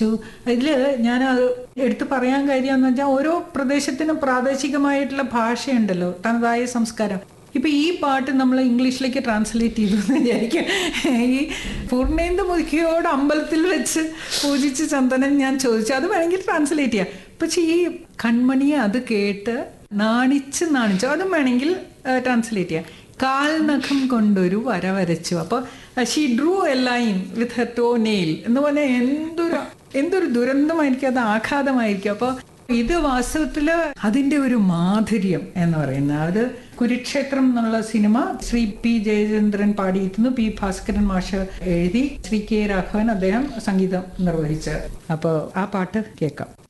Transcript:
ഇതില് ഞാൻ അത് എടുത്തു പറയാൻ കാര്യം എന്ന് വെച്ചാൽ ഓരോ പ്രദേശത്തിനും പ്രാദേശികമായിട്ടുള്ള ഭാഷയുണ്ടല്ലോ, തനതായ സംസ്കാരം. ഇപ്പൊ ഈ പാട്ട് നമ്മൾ ഇംഗ്ലീഷിലേക്ക് ട്രാൻസ്ലേറ്റ് ചെയ്തു എന്ന് വിചാരിക്കും. ഈ പൂർണ്ണേന്ദു മുഖിയോട് അമ്പലത്തിൽ വെച്ച് പൂജിച്ച് ചന്ദനൻ ഞാൻ ചോദിച്ചു, അത് വേണമെങ്കിൽ ട്രാൻസ്ലേറ്റ് ചെയ്യാം. പക്ഷെ ഈ കൺമണിയെ അത് കേട്ട് നാണിച്ചു അതും വേണമെങ്കിൽ ട്രാൻസ്ലേറ്റ് ചെയ്യാം. കാൽനഖം കൊണ്ടൊരു വര വരച്ചു. അപ്പോൾ she Drew A line with her to nail എന്ന് പറഞ്ഞാൽ എന്തൊരു ദുരന്തമായിരിക്കും, അത് ആഘാതമായിരിക്കും. അപ്പോൾ ഇത് വാസ്തവത്തിൽ അതിൻ്റെ ഒരു മാധുര്യം എന്ന് പറയുന്നത്. അത് കുരുക്ഷേത്രം എന്നുള്ള cinema Shri P Jayachandran പാടിയിരുന്നു, P Bhaskaran മാഷ് എഴുതി, ശ്രീ കെ രാഘവൻ അദ്ദേഹം സംഗീതം നിർവഹിച്ച്. അപ്പോൾ ആ പാട്ട് കേൾക്കാം.